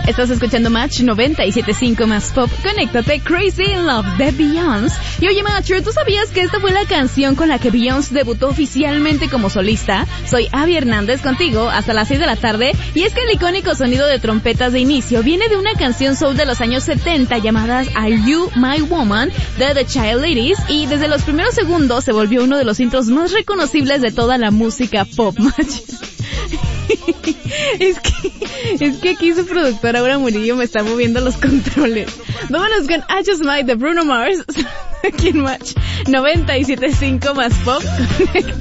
Estás escuchando Match 97.5 más pop. Conéctate, Crazy in Love de Beyoncé. Y oye, Matcher, ¿tú sabías que esta fue la canción con la que Beyoncé debutó oficialmente como solista? Soy Abby Hernández contigo hasta las 6 de la tarde. Y es que el icónico sonido de trompetas de inicio viene de una canción soul de los años 70 llamada Are You My Woman de The Child Ladies. Y desde los primeros segundos se volvió uno de los intros más reconocibles de toda la música pop, Matcher. Es que aquí su productora Aura Murillo me está moviendo los controles. Vámonos con I Just Might de Bruno Mars. Aquí en Match 97.5 más pop.